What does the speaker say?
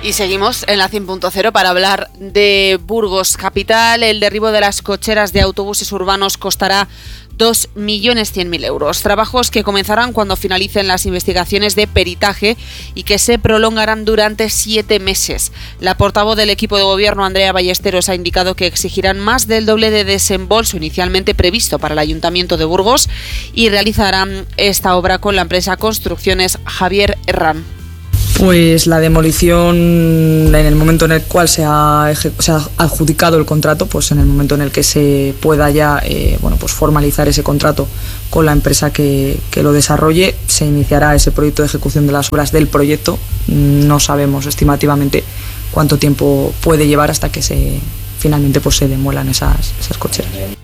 Y seguimos en la 100.0 para hablar de Burgos capital. El derribo de las cocheras de autobuses urbanos costará 2.100.000 euros. Trabajos que comenzarán cuando finalicen las investigaciones de peritaje y que se prolongarán durante 7 meses. La portavoz del equipo de gobierno, Andrea Ballesteros, ha indicado que exigirán más del doble de desembolso inicialmente previsto para el Ayuntamiento de Burgos y realizarán esta obra con la empresa Construcciones Javier Herrán. Pues la demolición, en el momento en el cual se ha adjudicado el contrato, pues en el momento en el que se pueda ya pues formalizar ese contrato con la empresa que lo desarrolle, se iniciará ese proyecto de ejecución de las obras del proyecto. No sabemos estimativamente cuánto tiempo puede llevar hasta que finalmente se demuelan esas cocheras.